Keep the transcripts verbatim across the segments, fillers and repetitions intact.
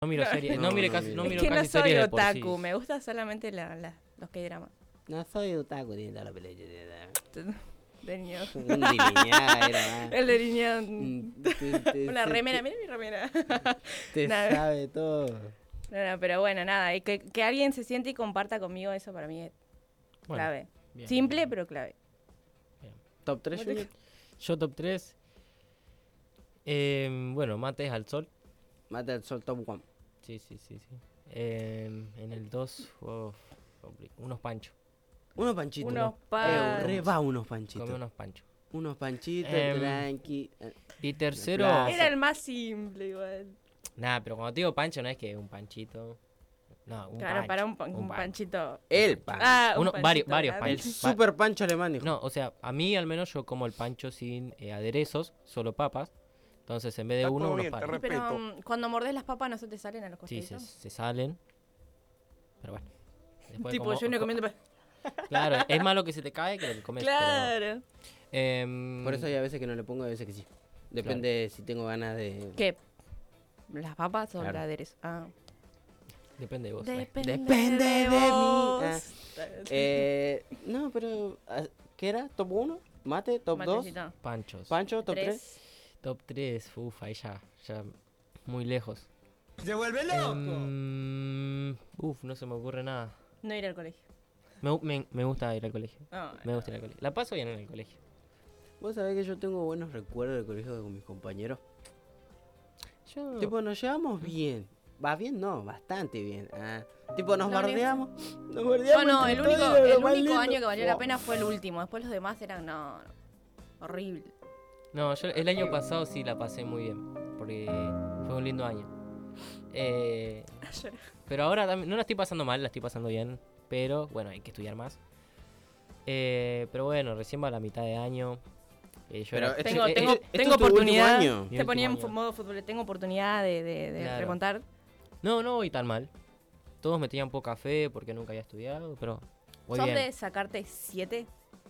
No miro series, no, No, miro no casi, miro. no Es miro Es que no casi soy series de por sí. otaku, me gusta solamente la, la, los K-dramas. No soy otaku, tiene la pelea. Delineado. Un delineado era más. El delineado. Mm, te- te- Una te- remera, mira mi remera. Te Nada. sabe todo. No, no, pero bueno, nada, y que, que alguien se siente y comparta conmigo, eso para mí es Bueno, clave. bien, Simple, bien, pero clave. bien. Top tres, Junior. Yo top tres. Eh, bueno, mates al sol. Mata el sol top one. Sí, sí, sí, sí. Eh, en el dos, unos panchos. Unos panchitos. Unos Eh, pan- re va unos panchitos. Come unos panchos. Unos panchitos, Em, tranqui. eh, Y tercero... Plaza. Era el más simple igual. Nada, pero cuando te digo pancho no es que un panchito. No, un Claro, pancho. para un, pan- un pancho. panchito. El pan. Ah, un Uno- varios- panchito varios grande. el panchos. super pancho alemán, dijo. No, o sea, a mí al menos yo como el pancho sin eh, aderezos, solo papas. Entonces en vez de Está uno, todo unos bien, te papas. respeto. Pero um, cuando mordes las papas no se te salen a los Sí, costaditos. se, se salen. Pero bueno. Después Tipo, como- yo no co- comiendo. pa- Claro, es más lo que se te cae que lo que comes. pero, Claro. em, Por eso hay a veces que no le pongo, a veces que sí. Depende de si tengo ganas de. ¿Qué? ¿Las papas o Claro. la aderezo? Ah. Depende de vos. Depende, Depende de mí. vos. Ah. Eh, no, pero. ah, ¿Qué era? ¿Top uno? ¿Mate? ¿Top dos? Matecito. Panchos. ¿Pancho? ¿Top tres? Tres. Top tres, uff, ahí ya, ya muy lejos. ¡Se vuelve loco! Em, uf, no se me ocurre nada. No ir al colegio. Me, gu- me- me gusta ir al colegio. No, Me gusta ir al colegio. La paso bien en el colegio. Vos sabés que yo tengo buenos recuerdos del colegio con mis compañeros. Yo... Tipo, nos llevamos bien. Va bien, no, bastante bien. Ah, tipo, nos La bardeamos. Nos Yo bardeamos. no, entre el todos único, y era lo el más único lindo. año que valió la Oh. pena fue el último. Después los demás eran, no, no, horrible. No, yo el año pasado sí la pasé muy bien. Porque fue un lindo año. Eh, pero ahora también, no la estoy pasando mal, la estoy pasando bien. Pero bueno, hay que estudiar más. Eh, pero bueno, recién va la mitad de año. Eh, yo Pero era- este- Tengo, eh, tengo, eh, este tengo es tu último oportunidad. año. Mi Te ponía en último fu- año. modo fútbol. Tengo oportunidad de, de, de Claro. remontar. No, no voy tan mal. Todos me tenían poca fe porque nunca había estudiado, pero voy ¿Son bien. de sacarte siete?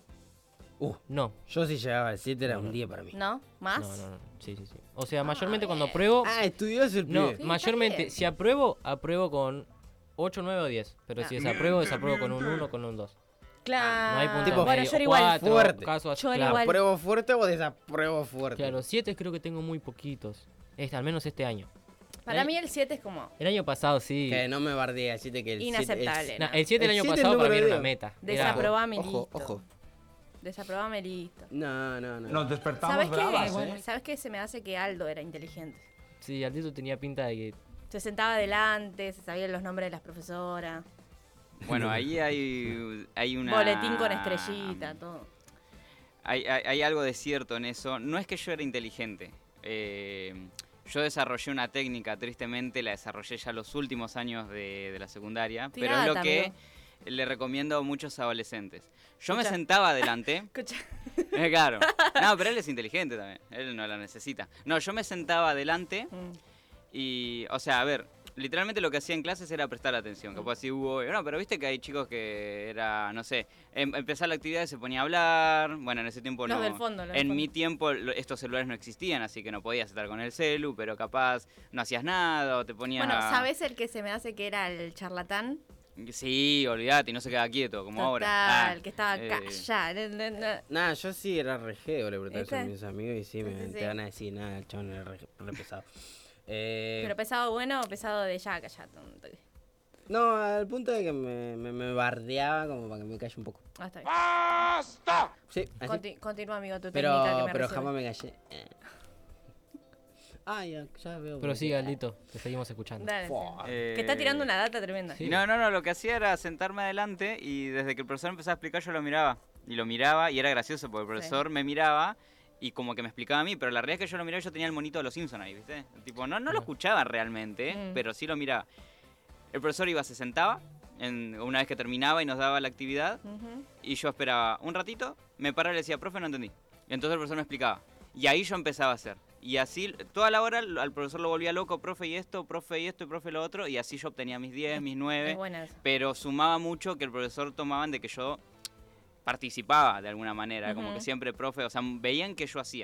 Uh, No, yo si llegaba al siete era No, un no. día para mí. ¿No? ¿Más? no, no, no. Sí, sí, sí. O sea, Ah, mayormente cuando bien. apruebo... Ah, estudioso el No, pibe. Sí, mayormente, está bien. si apruebo, apruebo con ocho, nueve o diez. Pero Ah. si desapruebo, desapruebo con un uno o con un dos. Claro. No hay punto Tipo, medio. bueno, yo era O igual. cuatro, fuerte. casos así, Yo era claro. igual. ¿Apruebo fuerte o desapruebo fuerte? Claro, siete creo que tengo muy poquitos. Este, al menos este año. Para El- mí el siete es como El año pasado sí. Que no me bardea, siete que el siete- inaceptable. Nah, ¿no? el siete del El año siete pasado para número mí era de una Dios. meta. Era- Desaprobame Ojo, listo. ojo. Desaprobame listo. No, no, no. Nos despertamos ¿Sabes bravas, qué? ¿eh? ¿Sabes qué? Se me hace que Aldo era inteligente. Sí, Aldito tenía pinta de que... Se sentaba adelante, se sabían los nombres de las profesoras. Bueno, ahí hay, hay una... Boletín con estrellita, todo. Hay, hay- hay algo de cierto en eso. No es que yo era inteligente. Eh, yo desarrollé una técnica, tristemente la desarrollé ya los últimos años de, de la secundaria, pero es lo Tirata, que amigo. le recomiendo a muchos adolescentes. Yo me Escucha. sentaba adelante. Escucha. Eh, claro. No, pero él es inteligente también. Él no la necesita. No, yo me sentaba adelante Mm. y, o sea, a ver, literalmente lo que hacía en clases era prestar atención. Capaz si hubo, no, pero viste que hay chicos que era, no sé, em- empezar la actividad y se ponía a hablar. Bueno, en ese tiempo Los no. del fondo, los del en fondo. mi tiempo lo- estos celulares no existían, así que no podías estar con el celu, pero capaz no hacías nada o te ponías. Bueno, a- ¿sabes el que se me hace que era el charlatán? Sí, olvídate, y no se quedaba quieto, como ahora. Total, Ah, que estaba eh, callado. No, no, no. Nah, yo sí era re geo, le pregunté eso a ¿Viste? mis amigos y sí, me Sí, sí, te sí. van a decir, nada, el chabón era re, re pesado. Eh, Pero pesado bueno o pesado de ya, callate. un toque. no, al punto de que me, me, me bardeaba como para que me calle un poco. Ah, está bien. Sí, así. Conti- continúa, amigo, tu Pero, técnica que me pero recibe. jamás me callé. Eh. Ah, ya, ya veo. Pero por sí, qué. Aldito, te seguimos escuchando. Dale, sí. Fua. eh, Que está tirando una data tremenda. Sí. No, no, no, lo que hacía era sentarme adelante y desde que el profesor empezaba a explicar yo lo miraba. Y lo miraba y era gracioso porque el profesor me miraba y como que me explicaba a mí, pero la realidad es que yo lo miraba y yo tenía el monito de los Simpsons ahí, ¿viste? Tipo, no, no lo escuchaba realmente, Mm. pero sí lo miraba. El profesor iba, se sentaba, en, una vez que terminaba y nos daba la actividad, Ujú. y yo esperaba un ratito, me paraba y le decía, profe, no entendí. Y entonces el profesor me explicaba. Y ahí yo empezaba a hacer. Y así, toda la hora al profesor lo volvía loco, profe y esto, profe y esto, y profe lo otro, y así yo obtenía mis diez, mis nueve. Es buena esa. Pero sumaba mucho que el profesor tomaban de que yo participaba de alguna manera, como Ujú. que siempre profe, o sea, veían que yo hacía.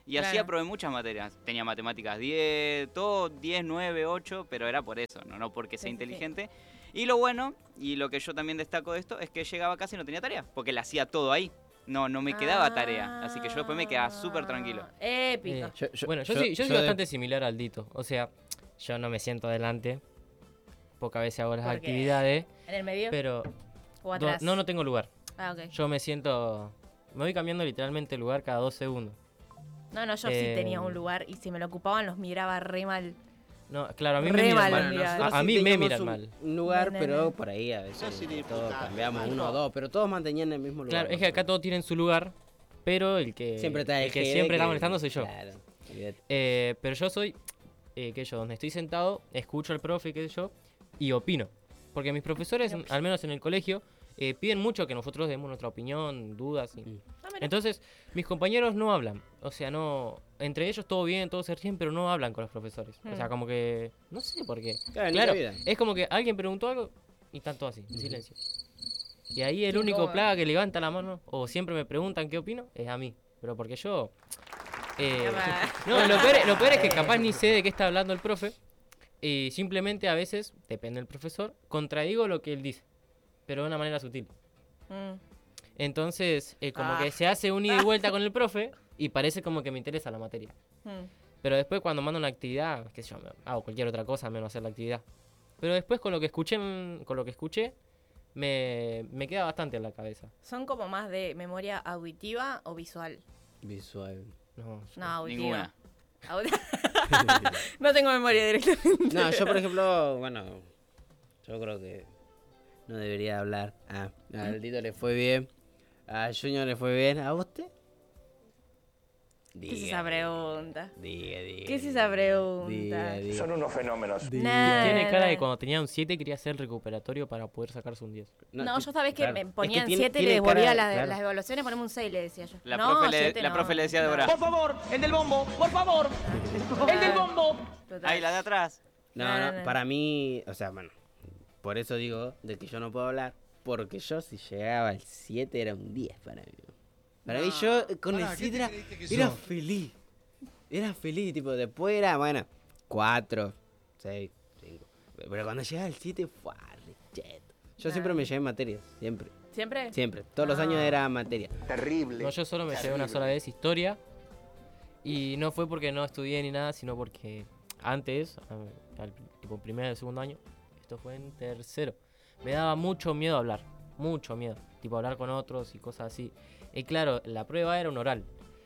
Y así Claro. aprobé muchas materias. Tenía matemáticas diez, todo diez, nueve, ocho, pero era por eso, no, no porque sea Sí, sí, sí. inteligente. Y lo bueno, y lo que yo también destaco de esto, es que llegaba casi y no tenía tarea, porque la hacía todo ahí. No, no me quedaba tarea, así que yo después me quedaba súper tranquilo. Ah, Épico. Eh, Yo- yo- bueno, yo, yo- soy, yo yo soy de- bastante similar al Dito. O sea, yo no me siento adelante. Pocas veces hago las ¿Por qué? actividades, ¿En el medio pero o do- atrás? no, no tengo lugar. Ah, ok. Yo me siento... Me voy cambiando literalmente el lugar cada dos segundos. No, no, yo sí Eh, tenía un lugar y si me lo ocupaban los miraba re mal. No, claro, a mí Re me mal miran lo mal. miraba. A, nosotros a sí mí me teníamos miran un, mal. un lugar, No, no, pero no. por ahí a veces todos cambiamos uno o dos, pero todos mantenían el mismo lugar. Claro, es que acá todos tienen su lugar, pero el que siempre está el, el que jefe siempre está molestando soy yo. Claro, olvídate. Eh, pero yo soy, eh, que yo, donde estoy sentado, escucho al profe, qué sé yo, y opino. Porque mis profesores, Y al menos en el colegio, eh, piden mucho que nosotros demos nuestra opinión, dudas. y- Mm. Ah, mira. Entonces, mis compañeros no hablan. O sea, no. Entre ellos todo bien, todo se ríen, pero no hablan con los profesores. O sea, Mm. como que. No sé por qué. Claro, ni Claro, la vida. es como que alguien preguntó algo y están todos así, en Ujú. silencio. Y ahí el Qué único incómodo. plaga que levanta la mano, o siempre me preguntan qué opino, es a mí. Pero porque yo. eh, no, lo peor, es- lo peor es que capaz ni sé de qué está hablando el profe. Y simplemente a veces, depende del profesor, contradigo lo que él dice. Pero de una manera sutil. Mm. Entonces, eh, como Ah. que se hace un ida y vuelta con el profe y parece como que me interesa la materia. Mm. Pero después cuando mando una actividad, qué sé yo, me- hago cualquier otra cosa menos hacer la actividad. Pero después con lo que escuché, en- con lo que escuché, me, me queda bastante en la cabeza. ¿Son como más de memoria auditiva o visual? Visual. No, No, auditiva. Ninguna. Audi- no tengo memoria directamente. No, yo por ejemplo, bueno, yo creo que no debería hablar. Ah, al Tito le fue bien, a Junior le fue bien, ¿a usted? ¿Qué es esa pregunta? Diga, diga. ¿Qué es esa pregunta? Diga, diga. Son unos fenómenos. Nah, tiene cara de nah. cuando tenía un siete quería hacer el recuperatorio para poder sacarse un diez. No, ti- yo sabés que claro. me Es que ponían tiene- siete y tiene le devolvía cara- las, claro. las evaluaciones, ponemos un seis, le decía yo. La, no, profe, le, siete la no. profe le decía a Débora, No. favor, el del bombo, por favor. El del bombo. Total. ahí la de atrás. No, No, no, no, no. para mí, o sea, bueno, por eso digo de que yo no puedo hablar, porque yo si llegaba al siete era un diez para mí. Para mí yo eh, con el siete era, era feliz. Era feliz, tipo, después era, bueno, cuatro, seis, cinco. Pero cuando llegaba al siete, fue recheto. Yo siempre me llevé materias, siempre, ¿Siempre? siempre. Todos los Ah. años era materia. Terrible. No, yo solo me llevé una sola vez historia. Y no fue porque no estudié ni nada, sino porque antes, a- al tipo primero y segundo año, esto fue en tercero, me daba mucho miedo hablar. Mucho miedo. Tipo hablar con otros y cosas así. Y claro, la prueba era un oral.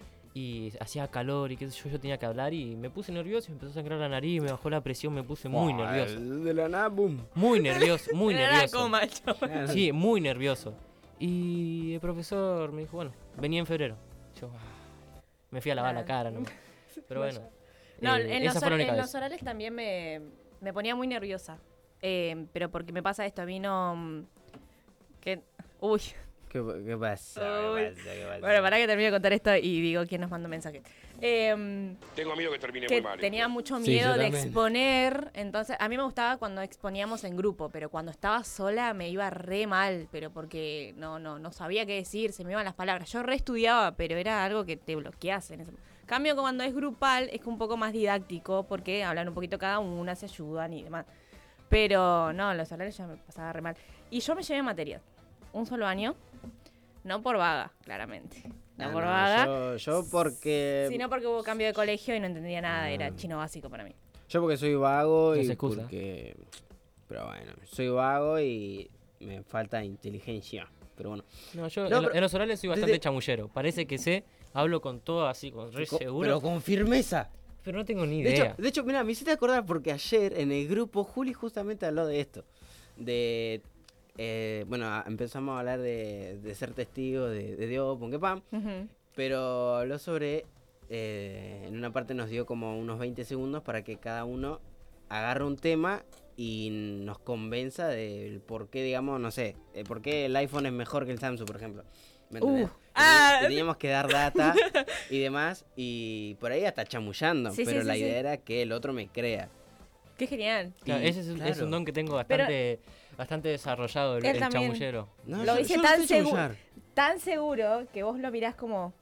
Y hacía calor y qué sé yo, yo tenía que hablar y me puse nervioso, me empezó a sangrar la nariz, me bajó la presión, me puse muy nervioso. De la nada, boom. Muy nervioso, muy Era nervioso. coma, chaval. Sí, muy nervioso. Y el profesor me dijo, bueno, venía en febrero. Yo ah, me fui a lavar la Nah. cara, ¿no? Pero bueno. No, eh, en, esa los, fue la or- única en vez. los orales también me, me ponía muy nerviosa. Eh, pero porque me pasa esto, a mí no... mm, Que, uy, ¿Qué, qué pasa? Uy. ¿Qué pasa? ¿Qué pasa? bueno, para que termine de contar esto y digo quién nos mandó mensaje. Eh, Tengo miedo que termine que muy mal. tenía mucho Sí, miedo yo de también. exponer, entonces a mí me gustaba cuando exponíamos en grupo, pero cuando estaba sola me iba re mal, pero porque no no no sabía qué decir, se me iban las palabras. Yo re estudiaba, pero era algo que te bloqueas en ese cambio. Cuando es grupal es un poco más didáctico porque hablan un poquito cada una, se ayudan y demás. Pero no, los horarios ya me pasaba re mal. Y yo me llevé materias, un solo año, no por vaga, claramente. No Ah, por no, vaga, Yo, yo porque. sino porque hubo cambio de colegio y no entendía nada, era Ah. chino básico para mí. Yo porque soy vago No y se excusa. porque... Pero bueno, soy vago y me falta inteligencia. Pero bueno. No, yo No, en, pero- en los orales soy bastante desde- chamullero. Parece que sé, hablo con todo así, con re Co- seguro. Pero con firmeza. Pero no tengo ni De idea. hecho, de hecho, mira, me hiciste acordar porque ayer en el grupo Juli justamente habló de esto. De... eh, bueno, a- empezamos a hablar de, de ser testigo de, de Dios, ponque pam. Ujú. Pero habló sobre... eh, en una parte nos dio como unos veinte segundos para que cada uno agarre un tema y nos convenza del por qué, digamos, no sé, el por qué el iPhone es mejor que el Samsung, por ejemplo. ¿Me entendés? Uh, Y ah, te- teníamos que dar data y demás, y por ahí hasta chamullando, Sí, sí, pero sí, la sí. idea era que el otro me crea. Qué genial. Claro, y- ese es, un- es claro. un don que tengo bastante, bastante desarrollado, el, Él el también. chamullero. No, Lo yo- hice yo no tan sé seguro. chamullar. Tan seguro que vos lo mirás como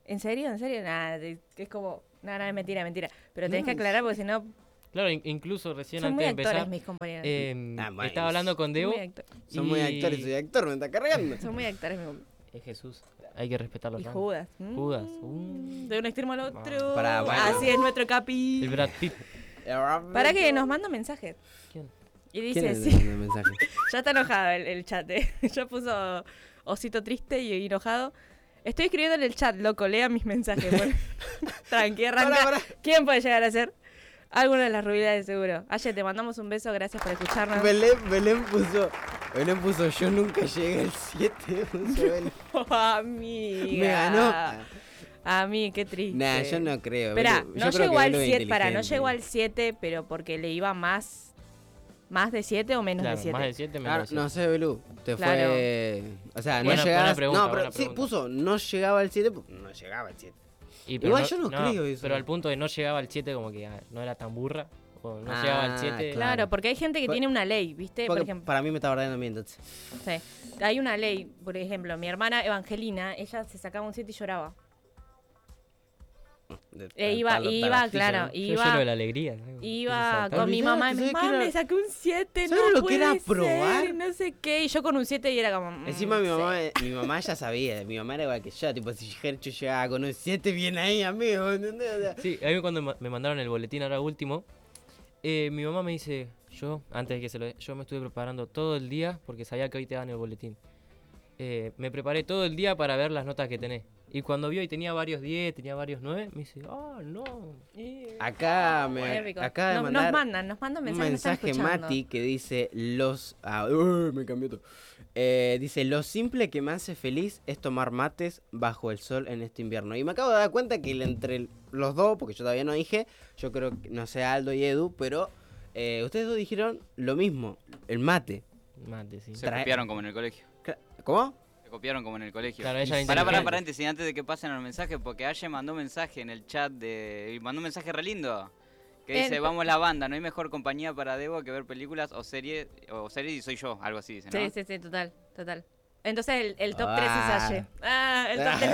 ¿En serio? ¿En serio? Nada, es como... Nada, nada, es mentira, mentira. Pero tenés No, que aclarar porque si no... Claro, in- incluso recién Son muy antes de actores empezar, mis compañeros. eh, Ah, bueno. estaba hablando con Son Debo. muy actores. Son muy y- actores, soy actor, me está cargando. Son muy actores mis compañeros. Es Jesús, hay que respetarlo. Y Judas. Judas. Mm, Uh. De un extremo al otro. Para, bueno. Así es nuestro capi. El Brad Pitt. Para que nos manda mensajes. ¿Quién? Y ¿Quién dice, es sí, el mensaje? ya está enojado el, el chat. eh. Ya puso osito triste y enojado. Estoy escribiendo en el chat, loco, lea mis mensajes. Bueno. Tranqui, arranca. Pará, pará. ¿Quién puede llegar a ser? Alguna de las rubilidades seguro. Aye, te mandamos un beso, gracias por escucharnos. Belén, Belén puso, Belén puso, yo nunca llegué al siete, puso Belén. Oh, amiga. Me ganó. A mí, qué triste. Nah, yo no creo. Espera, Belu- no yo creo llegó que al Belu es siete, para, no inteligente. llegó al siete, pero porque le iba más más de siete o menos Claro, de siete. más de siete, menos Ah, de siete. no sé, Belú. Te Claro. fue. O sea, Buena- no llegaba. buena pregunta, no, pero buena sí pregunta. puso, no llegaba al siete, no llegaba al siete. Y, Igual yo no creo eso. Pero al punto de no llegaba al siete, como que ah, no era tan burra. O no Ah, llegaba al siete. Claro, porque hay gente que Por- tiene una ley, ¿viste? Por Porque ejemplo, para mí me está bardeando a mí entonces. sí. Hay una ley, por ejemplo, mi hermana Evangelina, ella se sacaba un siete y lloraba. De- E tal iba, palo, iba, tal astilla, claro, ¿no? Yo iba, lloro de la alegría. ¿no? iba Saltar. con mi Olvidate, mamá, mi ¿sabes mamá qué era? me saqué un siete, no ¿Sabes lo que puede era ser, probar? no sé qué, y yo con un siete y era como... mm, Encima mi sí. mamá, mi mamá ya sabía, mi mamá era igual que yo, tipo si Gercho llegaba con un siete bien ahí, amigo, ¿entendés? O sea, Sí, a mí cuando ma- me mandaron el boletín ahora último, eh, mi mamá me dice, yo, antes de que se lo dé, yo me estuve preparando todo el día porque sabía que hoy te dan el boletín. Eh, me preparé todo el día para ver las notas que tenés. Y cuando vio y tenía varios diez, tenía varios nueve, me dice, ah, no. eh". acá Qué me rico. acaba de Nos- mandar nos mandan, nos mandan un mensajes, nos están mensaje escuchando. Mati que dice los ah, uy, me cambió todo. Eh, dice lo simple que me hace feliz es tomar mates bajo el sol en este invierno. Y me acabo de dar cuenta que entre los dos, porque yo todavía no dije, yo creo que no sé Aldo y Edu, pero eh, ustedes dos dijeron lo mismo, el mate. Mate, sí. Se Trae- copiaron como en el colegio. ¿Cómo? Se copiaron como en el colegio. Claro, ella era Pará, pará, inteligente. paréntesis, antes de que pasen los mensajes, porque Aye mandó un mensaje en el chat de. y mandó un mensaje re lindo. Que dice, En- vamos la banda, no hay mejor compañía para Debo que ver películas o series, o series y soy yo, algo así dice, ¿no? Sí, sí, sí, total, total. Entonces el, el top tres Ah. es Aye. Ah, el top tres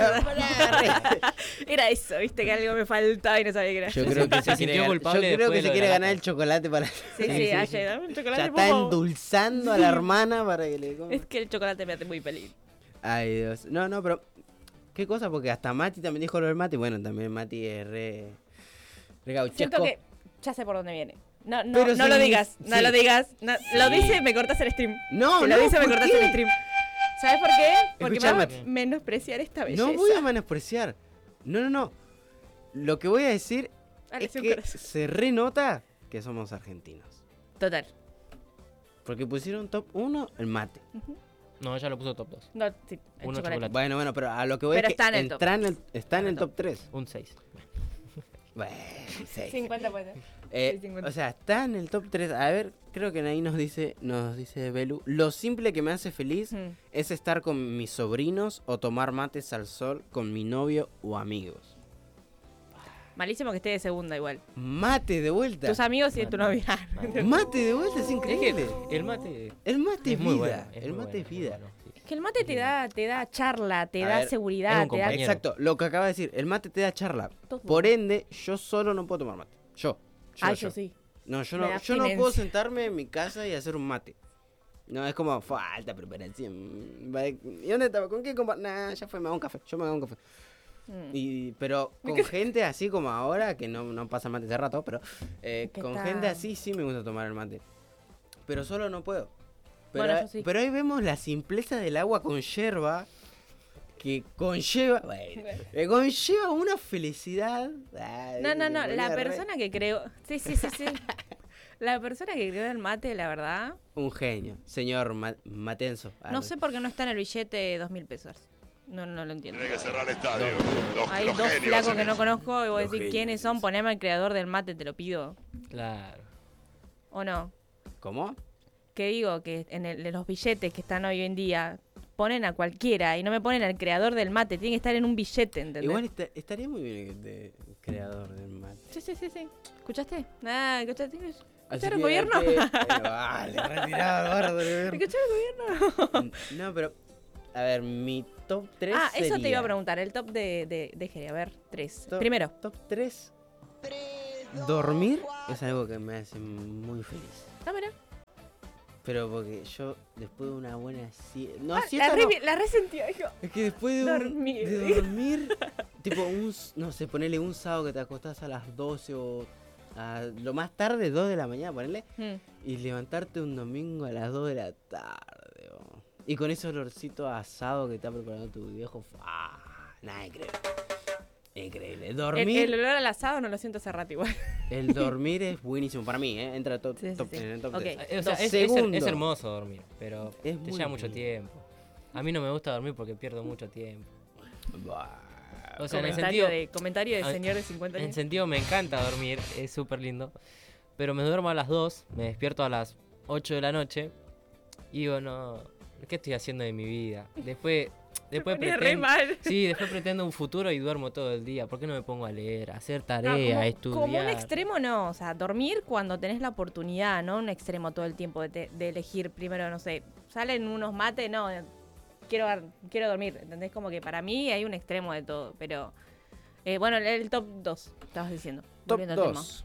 es Aye. Era eso, viste, que algo me faltaba y no sabía qué era. Yo creo que Se se sintió quiere, gan- culpable yo creo después que de se lo de quiere la ganar lata. el chocolate para... Sí, sí, Aye, dame un chocolate, Ya por está favor. endulzando a la hermana para que le coma. Es que el chocolate me hace muy feliz. Ay, Dios. No, no, pero... ¿Qué cosa? Porque hasta Mati también dijo lo del Mati. Bueno, también Mati es re... Re gauchesco. Siento que ya sé por dónde viene. No, no, Pero no sí, lo digas, no sí. lo digas. no- Lo dice, me cortas el stream. No, Si no, lo dice, me ¿por cortas qué? el stream. ¿Sabes por qué? Porque Escuchá, me va a Mati. menospreciar esta belleza. No voy a menospreciar. No, no, no. Lo que voy a decir Dale, es sí, un que corazón. se renota que somos argentinos. Total. Porque pusieron top uno el mate. No, ella lo puso top dos. No, sí, el Uno chocolate. chocolate. Bueno, bueno, pero a lo que voy Pero es que está en el top. entra en el- está en el top tres. Un seis. Bueno, seis. cincuenta puede ser. Eh, Sí, cincuenta. o sea, está en el top tres. A ver, creo que ahí nos dice, nos dice Belu. Lo simple que me hace feliz Mm. es estar con mis sobrinos o tomar mates al sol con mi novio o amigos. Malísimo que esté de segunda igual. Mate de vuelta. Tus amigos y tu novia. Mate de vuelta es Es increíble. que el mate El mate es es muy vida. bueno. es el muy mate bueno, es vida. muy bueno, sí. Que el mate te da, te da charla, te A da ver, seguridad, es un te da compañero. Exacto, lo que acaba de decir. El mate te da charla. todo. Por ende, yo solo no puedo tomar mate. Yo. yo Ah, yo sí. No, yo Me no, da yo no puedo abstinencia. sentarme en mi casa y hacer un mate. No, es como falta preparación. Va- ¿Y dónde estaba? ¿Con quién compa? Nah, ya fue, me hago un café. Yo me hago un café. Mm. Y, pero con gente así como ahora, que no, no pasa mate hace rato, pero eh, ¿Qué con tal? gente así sí me gusta tomar el mate. Pero solo no puedo. Pero, Bueno, yo sí. pero ahí vemos la simpleza del agua con yerba que conlleva, bueno, que conlleva una felicidad. Ay, No, no, me no, ponía la re- persona que creó... Sí, sí, sí, sí. La persona que creó el mate, la verdad, Un genio, señor Ma- Matenzo. no sé por qué no está en el billete de dos mil pesos. No, no lo entiendo. Tiene que cerrar el estadio. Los, Hay los dos genios flacos hacen que no eso. conozco y vos Los decís genios, quiénes son, poneme al creador del mate, te lo pido. Claro. ¿O no? ¿Cómo? Que digo que en, el- en los billetes que están hoy en día ponen a cualquiera y no me ponen al creador del mate, tiene que estar en un billete, ¿entendés? Igual esta- estaría muy bien que esté el creador del mate. Sí, sí, sí, sí. ¿Escuchaste? Ah, ¿escuchaste? Así ¿Escucharon que gobierno? hay que- eh, vale, retirado, gordo, el gobierno. ¿Escucharon gobierno? No, pero A ver, mi top tres Ah, eso te sería- iba a preguntar, el top de, de, de Jere. A ver, tres. Top- Primero. Top tres. Dormir es algo que me hace muy feliz. Ah, mira. Pero porque yo, después de una buena siesta... No, Ah, siesta la, no. re, la resentía, dijo. Es que después de, un- Dormir. de dormir, tipo, un, s- no sé, ponele un sábado que te acostás a las doce o a lo más tarde, dos de la mañana, ponele, Mm. y levantarte un domingo a las dos de la tarde. Oh. Y con ese olorcito a asado que está preparando tu viejo, ¡ah! Nada, increíble. Increíble. El, Dormir, el el, olor al asado no lo siento hace rato igual. dormir es buenísimo para mí, ¿eh? Entra top, Sí, sí, top- sí. en el top Ok. tres. Eh, O sea, es, es her- Segundo. es hermoso dormir, pero Es te muy lleva mucho lindo. tiempo. A mí no me gusta dormir porque pierdo mucho tiempo. Buah. O sea, en el comentario, sentido, de, comentario de Ah, señor de cincuenta en años. sentido me encanta dormir, es súper lindo. Pero me duermo a las dos, me despierto a las ocho de la noche y digo, no, ¿qué estoy haciendo de mi vida? Después, después Ponía re pretendo, mal. sí, después pretendo un futuro y duermo todo el día. ¿Por qué no me pongo a leer, a hacer No, tarea, a como, estudiar? como un extremo no, o sea, dormir cuando tenés la oportunidad, no un extremo todo el tiempo de, te- de elegir primero, no sé, salen unos mates, no, quiero, ar- quiero dormir, ¿entendés? Como que para mí hay un extremo de todo, pero eh, bueno, el, el top dos, estabas diciendo. Top volviendo al tema. dos.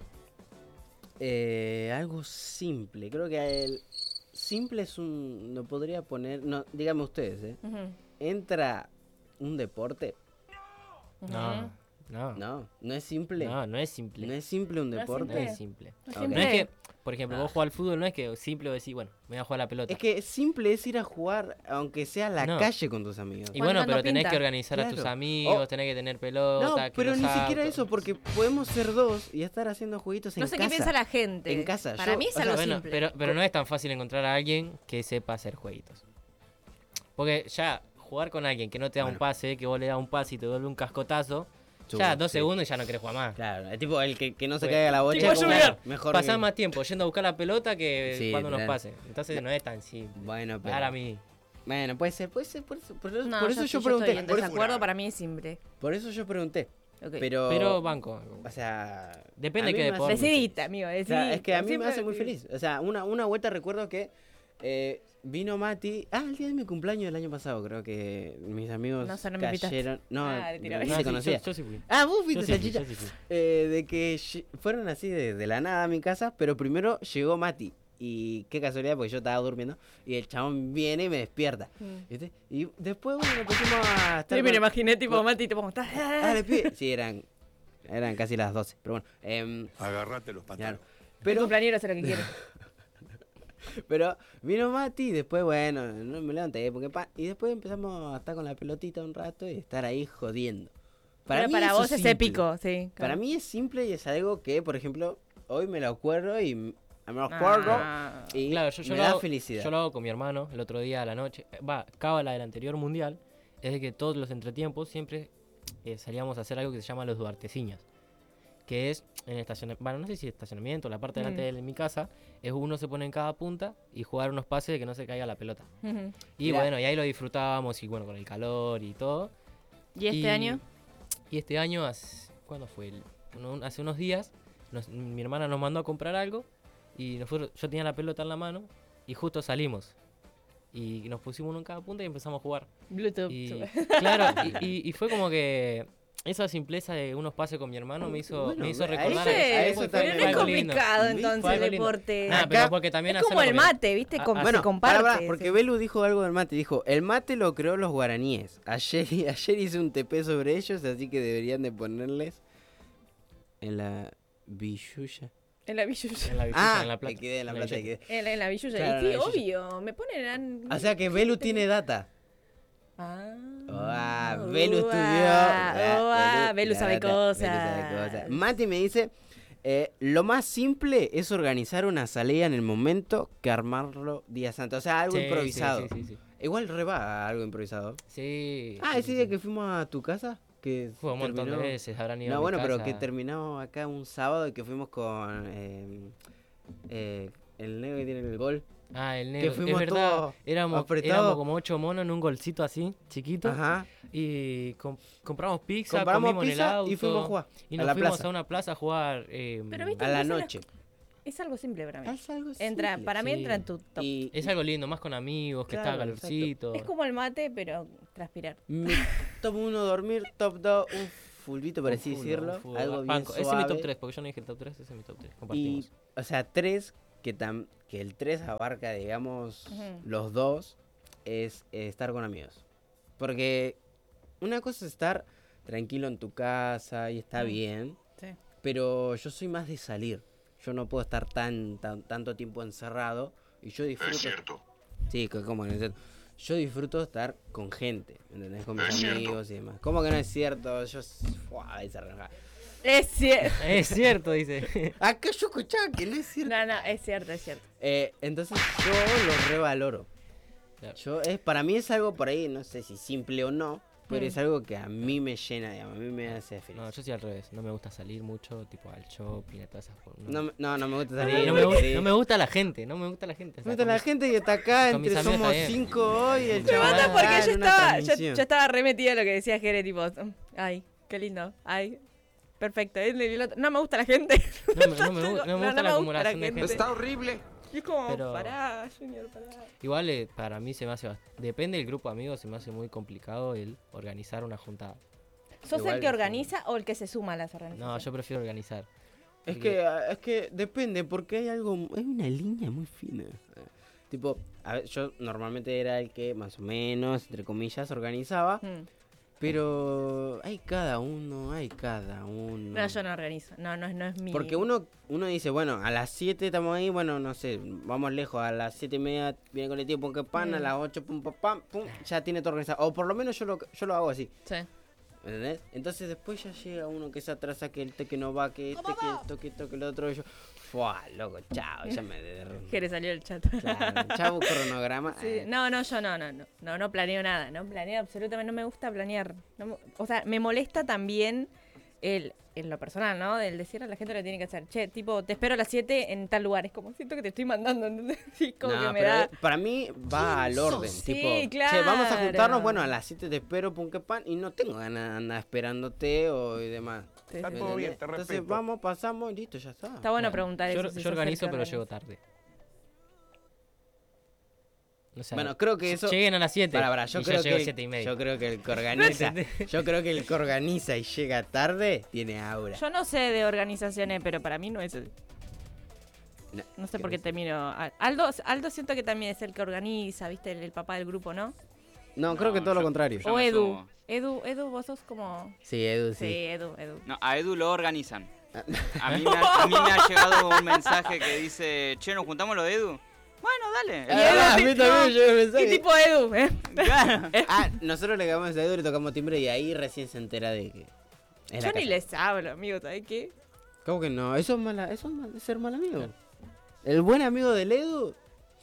Eh, algo simple. Creo que el simple es un... No podría poner... No, díganme ustedes, ¿eh? Ujú, ¿Entra un deporte? ujú. No, no, no, No, no es simple. no, no es simple. No es simple un No es deporte. No es simple. No Ok. No siempre- es que, por ejemplo, vos jugás al fútbol, no es que simple decir, bueno, me voy a jugar a la pelota. Es que simple es ir a jugar, aunque sea a la No. calle con tus amigos. Y Cuando bueno, no pero tenés pinta. que organizar a tus Claro. amigos, Oh. tenés que tener pelota. No, que pero los ni siquiera autos. eso, porque podemos ser dos y estar haciendo jueguitos en No sé casa. qué piensa la gente. En casa, Para yo- mí es o sea, algo Bueno, simple. pero, pero no es tan fácil encontrar a alguien que sepa hacer jueguitos. Porque ya jugar con alguien que no te da Bueno. un pase, que vos le das un pase y te vuelve un cascotazo, Chulo, ya dos sí. segundos y ya no querés jugar más. Claro, es tipo el que, que no se Pues, caiga la bocha. tipo como- Junior. Mejor Pasás que- más tiempo yendo a buscar la pelota que Sí, cuando nos claro. pase. Entonces no es tan simple. Bueno, pero... Para mí. Bueno, puede ser, puede ser, por eso, por eso, No, por eso yo, yo, sí, pregunté. estoy en por, eso, desacuerdo, para mí es simple. por eso yo pregunté. Ok. Pero, Pero banco. o sea... Depende a mí qué me hace deporte. muy feliz. Decidiste, amigo, O decidiste. sea, es que a mí me Siempre hace muy decidiste. feliz. O sea, una, una vuelta recuerdo que eh, vino Mati. Ah, el día de mi cumpleaños del año pasado, creo que mis amigos No, eso no me invitaste. cayeron. No, Ah, le tiraba. ni Ah, se sí, conocía. yo, yo sí fui. Ah, vos Yo fuiste sí fui, salchicha. yo sí fui. Eh, de que lle- fueron así de, de la nada a mi casa, pero primero llegó Mati. Y qué casualidad, porque yo estaba durmiendo. Y el chabón viene y me despierta. Mm. ¿Viste? Y después, bueno, nos pusimos a estar. Sí, me lo con- imaginé tipo con- Mati, tipo, estás. Dale, pibe. Sí, eran, eran casi las doce. Pero bueno, em, Agarrate los claro. pantalones. El Pero, cumpleañero hace lo que quiere. pero vino Mati y después, bueno, no me levanté. Porque pa, y después empezamos a estar con la pelotita un rato y estar ahí jodiendo. Para, mí para eso vos es simple. épico, sí. Para mí es simple y es algo que, por ejemplo, hoy me lo acuerdo y m- me lo Ah. acuerdo y Claro, yo, yo me lo da hago, felicidad. yo lo hago con mi hermano el otro día a la noche. Eh, Va, cábala del anterior mundial. Es de que todos los entretiempos siempre eh, salíamos a hacer algo que se llama los duarteciñas. Que es en estacionamiento, bueno, no sé si estacionamiento, la parte delante Mm. de mi casa, es uno se pone en cada punta y jugar unos pases de que no se caiga la pelota. Ujú. Y Mirá. bueno, y ahí lo disfrutábamos y bueno, con el calor y todo. ¿Y este Y- año? Y este año, hace- ¿cuándo fue? El- uno- hace unos días, nos- mi hermana nos mandó a comprar algo y nosotros, yo tenía la pelota en la mano y justo salimos. Y nos pusimos uno en cada punta y empezamos a jugar. Bluetooth. Y claro, y, y- y fue como que esa simpleza de unos pases con mi hermano me hizo, Bueno, me hizo a recordar. eso- ¿Viste? a eso fue- Pero también no es fue algo lindo. complicado ¿Viste? entonces Fue el algo lindo. deporte. Nah, Acá- pero porque también Es como hacerlo el con- mate, ¿viste? Ah, Com- ah, se Bueno, comparte. pará, pará, porque sí. Belu dijo algo del mate. Dijo, el mate lo creó los guaraníes. Ayer, ayer hice un T P sobre ellos, así que deberían de ponerles en la billulla. En la billulla. En la billulla, Ah, en la me plata. quedé en la en plata. billulla. quedé. En la, en la billulla. Claro, Y en sí, la billulla. obvio. Me ponen. an- O sea que Belu tiene data. Ah. Ah, Belu Uah, estudió. Ah, uah, Belu la sabe data, cosas. Belu sabe cosas. Mati me dice, eh, lo más simple es organizar una salida en el momento que armarlo días antes. O sea, algo Sí, sí, improvisado. Sí, sí, sí. Igual re va algo improvisado. Sí, Ah, sí, ese sí, día sí. que fuimos a tu casa, que Fue un montón terminó- de veces, habrán ido a No, mi bueno, pero casa. que terminamos acá un sábado y que fuimos con eh, eh, el negro que tiene el gol. Ah, el negro. fuimos es verdad, todos éramos, apretados. éramos como ocho monos en un golcito así, chiquito. Ajá. Y com- compramos pizza, Compramos comimos en el pizza auto. y fuimos a jugar Y a nos la fuimos plaza. a una plaza a jugar. eh, Pero viste- A la Empiezan a- noche. Es algo simple para mí. Es algo Entra, simple. para mí sí. entra en tu top. Y, Es algo lindo, más con amigos, que Claro, está calorcito. Es como el mate, pero transpirar. mi top uno dormir, top dos un fulbito, por Un así full, decirlo. un full. Algo bien Banco. Ese es mi suave. top tres, porque yo no dije el top tres, ese es mi top tres. Y, Compartimos. o sea, tres, que, tam, que el tres abarca, digamos, Ujú. los dos, es eh, estar con amigos. Porque una cosa es estar tranquilo en tu casa y está Mm. bien, Sí. pero yo soy más de salir. Yo no puedo estar tan, tan tanto tiempo encerrado y yo disfruto. Es cierto. Sí, co- ¿cómo que no es cierto? Yo disfruto estar con gente, ¿entendés? Con mis Es cierto. amigos y demás. ¿Cómo que no es cierto? Yo... Fua, ahí se arranca. Es cierto. Es cierto, dice. Acá yo escuchaba que no es cierto. No, no, es cierto, es cierto. Eh, entonces yo lo revaloro. Claro. Yo es, para mí es algo por ahí, no sé si simple o no, pero Mm. es algo que a mí me llena, digamos, a mí me hace feliz. No, yo soy al revés. No me gusta salir mucho, tipo al shopping, a todas esas cosas. No, me- no, no me gusta No, salir. no me, gu- sí. no me gusta la gente, no me gusta la gente. o Me sea, gusta la con gente que está acá, con mis entre amigos somos está bien. cinco hoy. El Me Me chaval mata está porque yo en una estaba, yo, transmisión. yo estaba remetida a lo que decía Jere, tipo, ay, qué lindo, ay, perfecto. Y el otro, no me gusta la gente. mis- No, me- no me, gu- no me No, gusta no la me acumulación gusta la de gente. gente. Está horrible. Y es como, Pero- pará, Junior, pará. Igual eh, para mí se me hace... bast- Depende del grupo de amigos, se me hace muy complicado el organizar una juntada. ¿Sos Igual, el que sí. organiza o el que se suma a las organizaciones? No, yo prefiero organizar. Es Porque- que, ah, es que depende, porque hay algo, hay una línea muy fina. Eh, Tipo, a ver, yo normalmente era el que más o menos, entre comillas, organizaba, Mm. pero hay cada uno, hay cada uno. No, yo no organizo. No, no, es- no es mi... Porque uno, uno dice, bueno, a las siete estamos ahí, bueno, no sé, vamos lejos, a las siete y media viene el colectivo, pum, que pan, a Mm. las ocho, pum, pam, pam, pum, ya tiene todo organizado. O por lo menos yo lo, yo lo hago así, Sí. ¿entendés? Entonces después ya llega uno que se atrasa, que el que no va, que este, que esto, que esto, que lo otro, y yo, ¡fua, loco, chao! Ya me derrumbo. Jere salió del chat. Claro, chavo cronograma. Sí, eh, no, no, yo no, no, no, no, no planeo nada, no planeo absolutamente, no me gusta planear. No me- o sea, me molesta también el, en lo personal, ¿no? Del decir a la gente lo que tiene que hacer. Che, tipo, te espero a las siete en tal lugar. Es como, siento que te estoy mandando, ¿entendés? Sí, como no, que me pero da... eh, para mí va al orden, Sí, tipo, che, vamos a juntarnos, claro. bueno, a las siete te espero, pum, que pan, y no tengo ganas de andar esperándote o y demás. Sí, Está sí, todo sí. bien, te Entonces respeto. vamos, pasamos y listo, ya está. Está bueno Claro. preguntar Yo, eso. si yo sos el organizo, que pero organiza. llego tarde. O sea, Bueno, creo que eso... lleguen a las siete. Para, para, yo y creo yo llego a que, siete y media. yo creo que el que organiza, yo creo que el que organiza y llega tarde tiene aura. Yo no sé de organizaciones, pero para mí no es... el- No, No sé ¿qué por qué ves? te miro. a- Aldo, Aldo siento que también es el que organiza, ¿viste? El, el papá del grupo, ¿no? No, creo que No, todo lo yo- contrario. yo O me Edu. sumo. Edu, Edu, vos sos como... Sí, Edu, Sí, sí. Edu, Edu. No, a Edu lo organizan. A mí, me ha, a mí me ha llegado un mensaje que dice, che, ¿nos juntamos lo de Edu? Bueno, dale. Ah, a mí también me llegó el Y mensaje. tipo Edu, ¿eh? Claro. Ah, nosotros le llamamos a Edu, le tocamos timbre y ahí recién se entera de que... es la Yo ni casa. les hablo, amigo, ¿sabes qué? ¿Cómo que no? Eso es, mala, eso es mal- es ser mal amigo. El buen amigo del Edu,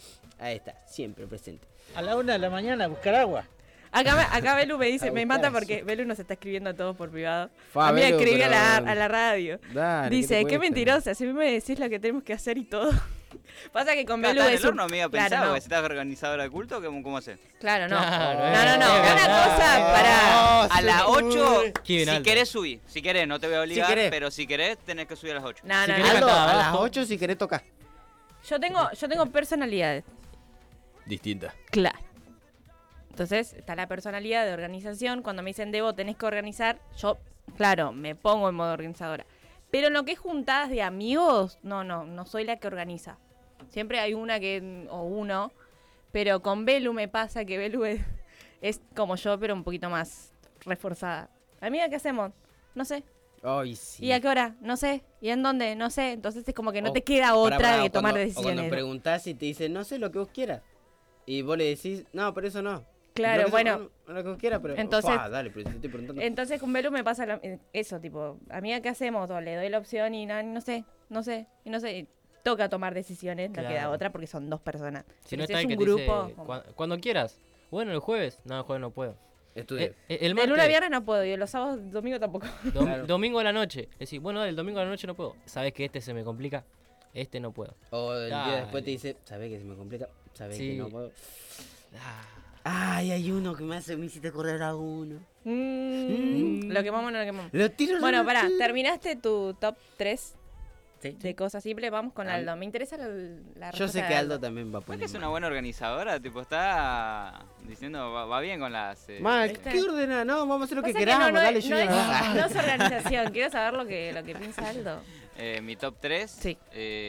ahí está, siempre presente. A la una de la mañana a buscar agua. Acá, me- acá Belu me dice, A me buscar mata eso. porque Belu nos está escribiendo a todos por privado. Fa, a mí me Belu, escribió a, la, pero- a la radio. Dale, Dice, te qué cuesta? mentirosa, si a mí me decís lo que tenemos que hacer y todo. Pasa que con Acá Belu está en es el un... horno, amiga, claro, pensaba no. que si estás organizadora de culto, ¿cómo, cómo haces? Claro, no. Claro, no, eh, no, no. eh, Una verdad. cosa para... A las ocho, Qué bien, si Aldo. querés subir. Si querés, no te voy a obligar, querés. pero si querés, tenés que subir a las ocho. No, Si no, querés no. Aldo, cantar a las abajo. ocho si querés tocar. Yo tengo, yo tengo personalidades. Distinta. Claro. Entonces, está la personalidad de organización. Cuando me dicen, Debo, tenés que organizar, yo, claro, me pongo en modo organizadora. Pero en lo que es juntadas de amigos, no, no, no soy la que organiza. Siempre hay una que, o uno, pero con Belu me pasa que Belu es, es como yo, pero un poquito más reforzada. Amiga, ¿qué hacemos? No sé. Ay, sí. ¿Y a qué hora? No sé. ¿Y en dónde? No sé. Entonces es como que no O- te queda Pará, otra pará, de o tomar cuando- o decisiones. cuando preguntás y te dicen, no sé lo que vos quieras. Y vos le decís, no, pero eso no. Claro, Lo que bueno. eso, no, lo que vos quieras, pero. Entonces- Fua, dale, pero te estoy preguntando. Entonces con Belu me pasa lo- eh, eso, tipo, amiga, ¿qué hacemos? O le doy la opción y no, no sé, no sé, y no sé. Y toca tomar decisiones, no Claro. queda otra porque son dos personas. Si Pero no si está es el un que te grupo... dice, como- "Cuan- cuando quieras. Bueno, el jueves. No, el jueves no puedo. Estudié. Eh, eh, el De martes, lunes a viernes no puedo, y los sábados, domingo tampoco. dom- Claro. domingo a la noche. Decís, bueno, dale, el domingo a la noche no puedo. ¿Sabes que este se me complica? Este no puedo. O el día Dale. después te dice, ¿sabés que se me complica? ¿Sabés Sí. que no puedo? Ah, Ay, hay uno que me hace, me hiciste acordar a uno. Mm, Lo quemamos o no lo quemamos. Lo tiro Bueno, lo pará, tiro. ¿terminaste tu top tres? Sí. de cosas simples, vamos con Al- Aldo. Me interesa la, la Yo sé respuesta que de Aldo también va a Es poner. que es una mal. buena organizadora, tipo, está diciendo, va, va bien con las... eh, Mal, ¿Viste? ¿qué ordena? No, vamos a hacer lo que Pasa que queramos, no, no, dale, es, yo no, ya- es, Ah. no es organización, quiero saber lo que, lo que piensa Aldo. eh, mi top tres. Sí.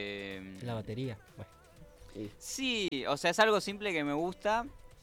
La batería. Bueno. Sí, o sea, es algo simple que me gusta,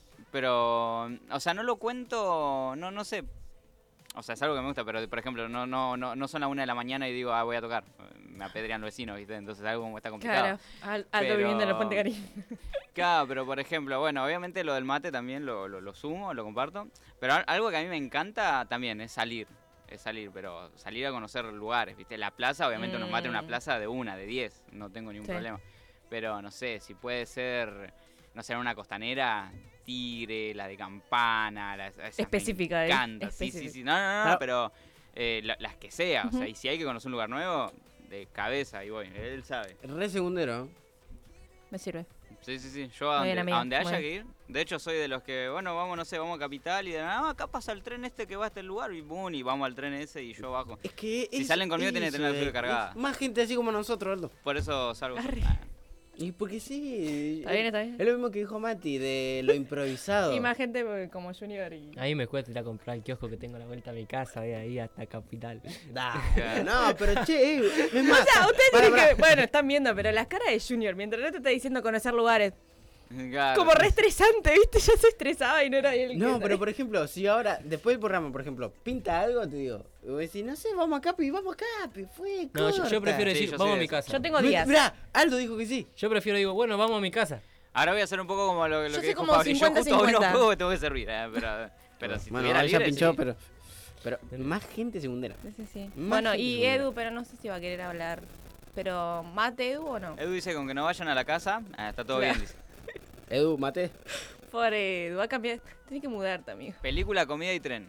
pero, o sea, no lo cuento, no no sé. O sea, es algo que me gusta, pero por ejemplo, no no no no son las una de la mañana y digo, ah, voy a tocar. Me apedrean los vecinos, ¿viste? Entonces algo como está complicado. Claro, Al- Aldo Pero- viviendo en la Puente Caribe. Claro, pero por ejemplo, bueno, obviamente lo del mate también lo, lo, lo sumo, lo comparto. Pero al- algo que a mí me encanta también es salir. Es salir, pero salir a conocer lugares, ¿viste? La plaza, obviamente unos mate en una Mm. plaza de una, de diez, no tengo ningún Sí. problema. Pero no sé, si puede ser, no sé, una costanera, Tigre, la de Campana, la, esas me Específica, ¿eh? encanta, sí, sí, Específica. sí. No, no, no, no, Claro. pero eh, la- las que sea, o sea, Ujú. y si hay que conocer un lugar nuevo, de cabeza, y voy, él sabe. Re segundero. Me sirve. Sí, sí, sí. Yo a Muy donde, bien, a amiga, donde muy haya bien. que ir. De hecho, soy de los que, bueno, vamos, no sé, vamos a Capital y de nada, ah, acá pasa el tren este que va a este lugar y boom, y vamos al tren ese y yo bajo. Es que Si es salen conmigo, tienen que tener la eso, suya eh, cargada. es Más gente así como nosotros, Aldo. Por eso salgo. Arre. Ah, Y porque sí. Está bien, está bien. Es lo mismo que dijo Mati, de lo improvisado. Y más gente eh, como Junior y... Ahí me cuesta ir a comprar el kiosco que tengo a la vuelta a mi casa, de ahí hasta Capital. Da, Claro. no, pero che, eh, es más. O sea, ustedes pará, tienen que... pará. Bueno, están viendo, pero las caras de Junior, mientras no te está diciendo conocer lugares, claro. como re estresante, ¿viste? Ya se estresaba y no era él. No, que- pero por ejemplo, si ahora, después del programa, por ejemplo, pinta algo, te digo, y vos decís, no sé, vamos a Capi, vamos a Capi, fue No, yo, yo corta. prefiero Sí, decir, yo vamos soy a de mi esos. casa. Yo tengo Mi- días. Mirá, Aldo dijo que sí. Yo prefiero digo, bueno, vamos a mi casa. Ahora voy a hacer un poco como lo, lo Yo que soy dijo como Fabri. Yo cincuenta justo hoy no cincuenta. juego y tengo que servir. eh, pero pero si Bueno, tuviera ella libre, pinchó, sí. pero, pero más gente segundera. Sí, sí, sí. Más Bueno, gente y segura. Edu, pero no sé si va a querer hablar. Pero, ¿mate Edu o no? Edu dice con que no vayan a la casa, ah, está todo bien, dice. Edu, mate. Por Edu, va a cambiar. Tenés que mudarte, amigo. Película, comida y tren.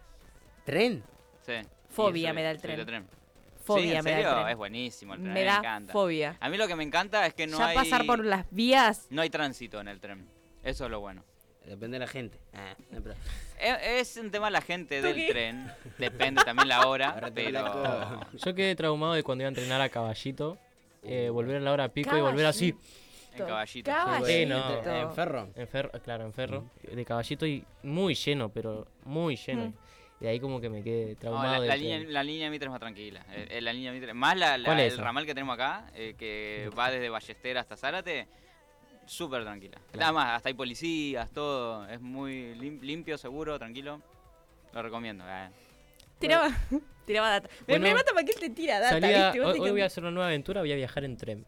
¿Tren? Sí. Fobia Sí, soy- me da el soy de tren. Sí, Fobia ¿en me da el serio? tren. Es buenísimo el tren, me me da encanta. fobia. A mí lo que me encanta es que no ya hay... pasar por las vías. No hay tránsito en el tren. Eso es lo bueno. Depende de la gente. Ah, no, pero- Es, es un tema la gente ¿Tú del qué? tren. Depende también la hora, Ahora te pero... la Yo quedé traumado de cuando iba a entrenar a caballito, eh, volver a la hora pico y volver así, En caballito. Caballito. Sí, no. En, en ferro. en ferro, claro, en ferro, de caballito y muy lleno, pero muy lleno. Mm. Y ahí como que me quedé No, traumado. la, del la tren. línea, la línea Mitre es más tranquila. Eh, eh, la línea Mitre, más la, la- ¿Cuál es el esa? ramal que tenemos acá, eh, que va desde Ballester hasta Zárate, súper tranquila. Claro. Nada más, hasta hay policías, todo. Es muy lim- limpio, seguro, tranquilo. Lo recomiendo. eh. Tiraba, tiraba data. Me- Bueno, me mata para que él te tira data, Salía, ¿viste? Vos hoy, te hoy voy a can- hacer una nueva aventura, voy a viajar en tren.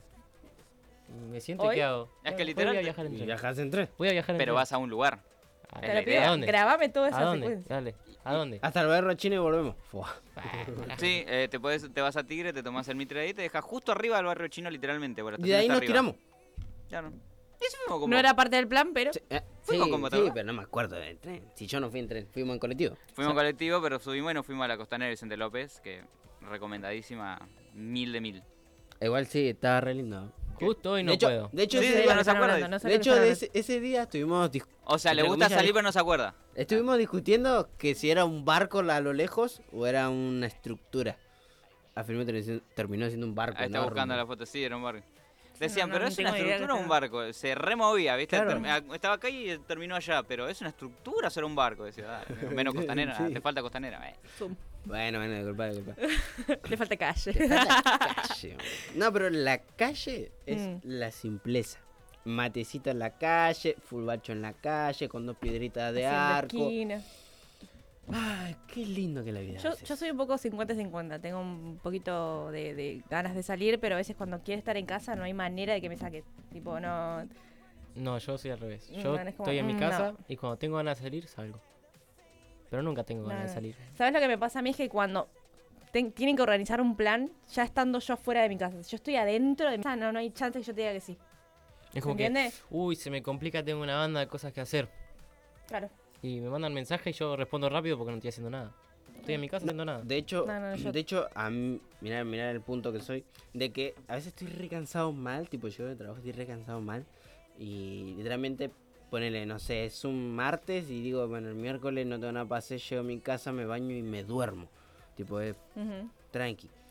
Me siento ¿Hoy? que hago. Es que Hoy literal Voy a te- viajar en Y tren. viajas en tren. Voy a viajar en Pero tren. vas a un lugar. Ah, Es Pero la pibe, idea. ¿A dónde? grabame toda esa ¿A dónde? secuencia. Dale. ¿A dónde? Hasta el barrio chino y volvemos. Fua. Sí, eh, te, podés, te vas a Tigre, te tomás el Mitre ahí, te dejas justo arriba del barrio chino, literalmente. por la Y de ahí estación nos está tiramos. arriba. Claro. Y eso fuimos como... No era parte del plan, pero... Sí, eh, Fuimos sí, con sí, Botafogo. pero no me acuerdo del tren. Si yo no fui en tren, fuimos en colectivo. Fuimos en colectivo, pero subimos y nos fuimos a la costanera de Vicente López, que recomendadísima, mil de mil. Igual sí, estaba re lindo. Justo hoy no de hecho, puedo. De hecho, Sí, ese sí, día, no se están acuerda. hablando, no sé de lo que hecho, están de hablando. ese, ese día estuvimos, dis- O sea, le entre gusta comillas, salir pero no se acuerda. estuvimos discutiendo que si era un barco a lo lejos o era una estructura. Al final terminó, terminó siendo un barco. Ahí está enorme. buscando la foto, sí, era un barco. Decían, no, pero no es una tengo idea estructura o de un qué barco. Se removía, ¿viste? Claro. Term- ah, Estaba acá y terminó allá, pero es una estructura o será un barco. Decía, dale, menos costanera, Sí. te falta costanera. eh. Zoom. Bueno, bueno, disculpa, disculpa. Le falta calle. Calle. No, pero la calle es Mm. la simpleza. Matecito en la calle, full bacho en la calle, con dos piedritas de Haciendo arco. esquina. Ay, qué lindo que la vida Yo, es. yo soy un poco cincuenta cincuenta, tengo un poquito de, de ganas de salir, pero a veces cuando quiero estar en casa no hay manera de que me saque. Tipo, no... No, yo soy al revés. Mm, Yo es como, estoy en mi mm, casa no. y cuando tengo ganas de salir, salgo. Pero nunca tengo No, ganas de no. salir. ¿Sabes lo que me pasa a mí? Es que cuando ten- tienen que organizar un plan, ya estando yo fuera de mi casa. Si yo estoy adentro de mi casa, no, no hay chance que yo te diga que sí. Es como ¿Entiendes? que, uy, se me complica, tengo una banda de cosas que hacer. Claro. Y me mandan mensaje y yo respondo rápido porque no estoy haciendo nada. Estoy en mi casa haciendo nada. De hecho, No, no, yo- de hecho, a mí, mirá, mirá el punto que soy, de que a veces estoy re cansado mal, tipo yo de trabajo estoy re cansado mal, y literalmente, ponele, no sé, es un martes y digo, bueno, el miércoles no tengo nada para hacer, llego a mi casa, me baño y me duermo. Tipo, es Ujú. tranqui.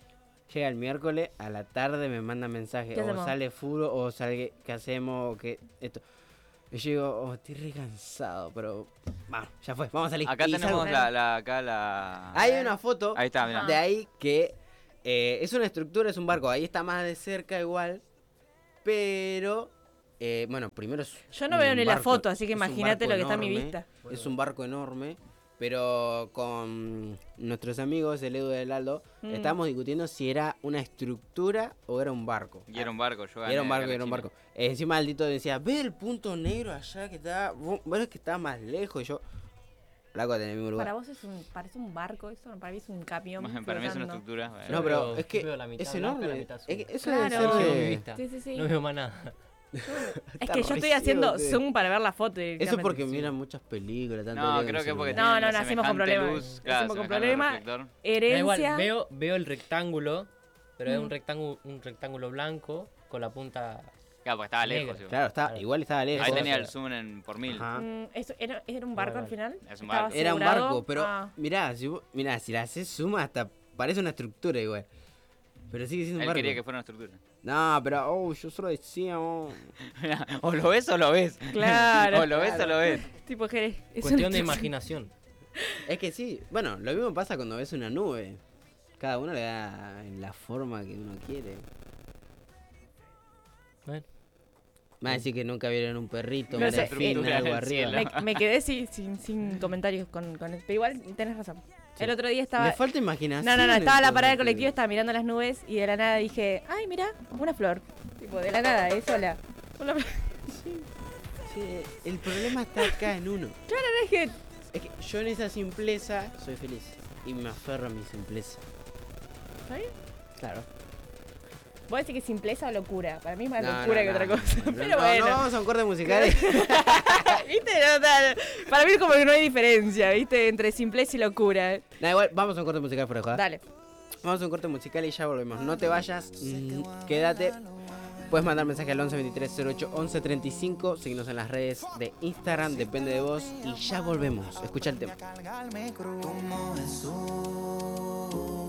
Llega el miércoles, a la tarde me manda mensaje, ¿Qué o hacemos? sale furo, o sale, ¿qué hacemos? O qué, esto. Y yo digo, oh, estoy re cansado, pero vamos, ya fue, vamos a salir. Acá Y tenemos salgo. la, la, acá la... Hay una foto Ahí está, mirá. de ahí que eh, es una estructura, es un barco, ahí está más de cerca igual, pero, eh, bueno, primero es Yo no un veo ni la barco- foto, así que es un imagínate barco lo que está a mi enorme, vista. Es un barco enorme, pero con nuestros amigos, el Edu y el Aldo, Mm. estábamos discutiendo si era una estructura o era un barco. Y era un barco, yo Y gané era un barco, acá y era un en barco. Eh, encima el Dito decía, ve el punto negro allá que está, bueno, es que está más lejos. Y yo, flaco, en el mismo lugar. Para vos es un, parece un barco eso, para mí es un camión. Chile. Para mí es una flotando. estructura. bueno. No, pero veo- es que veo la mitad es blanca y la enorme. mitad Es que azul. eso debe Claro. ser No veo mi de- vista. Sí, sí, sí. No veo más nada. Es Está que yo estoy re haciendo ciego, zoom para ver la foto. Eso es directamente. porque miran muchas películas. tanto No, día creo con que porque celular. No, tiene no, la nacimos con semejante problemas. luz, claro, Nacimos con semejante problemas. reflector. Da igual, Herencia. veo, veo el rectángulo, pero es Mm. un rectángulo, un rectángulo blanco con la punta. Claro, porque estaba Negra. lejos. igual. Claro, está, Claro. igual estaba lejos. Ahí Eso, tenía eso. el zoom en, por mil. Ajá. Mm, eso, ¿era, ¿Era un barco No, al no. final? Es un ¿Estaba barco. Era un asegurado? barco, pero Ah. mirá, si vos- mirá, si la haces suma hasta parece una estructura igual. Pero sigue siendo un Él barco. quería que fuera una estructura. No, pero oh, yo solo decía, oh. o lo ves o lo ves. Claro. o lo ves o lo ves. Tipo que es Cuestión una- de imaginación. Es que sí, bueno, lo mismo pasa cuando ves una nube. Cada uno le da la forma que uno quiere. Bueno, Me va a decir que nunca vieron un perrito, No una sé, delfín, eh, algo del arriba. cielo. Me, me quedé sin, sin, sin comentarios con, con esto. Pero igual tenés razón. Sí. El otro día estaba... Le falta imaginación. No, no, no, estaba en la parada del entonces. colectivo, estaba mirando las nubes y de la nada dije, ay, mira, una flor. Tipo, de la nada, es sola. Una flor. Sí, el problema está acá en uno. Es que Es que yo en esa simpleza soy feliz. Y me aferro a mi simpleza. ¿Está bien? Claro. Vos decís que es simpleza o locura. Para mí es más No, locura no, que no, otra no, cosa. no, Pero no, bueno. no vamos a un corte musical. ¿Viste? No, no, para mí como que no hay diferencia, ¿viste? Entre simpleza y locura. Nah, igual, vamos a un corte musical por joda. Dale. Vamos a un corte musical y ya volvemos. No te vayas, mm, quédate. Puedes mandar mensaje al once veintitrés cero ocho once treinta y cinco. Seguirnos en las redes de Instagram, depende de vos. Y ya volvemos. Escucha el tema. Cargarme cruz como Jesús.